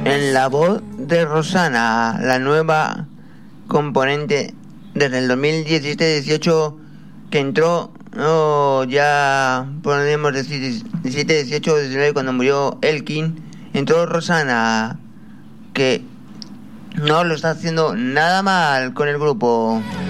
En la voz de Rosana, la nueva componente desde el 2017-18 que entró, ya podemos decir 17-18-19 cuando murió Elkin, entró Rosana, que no lo está haciendo nada mal con el grupo.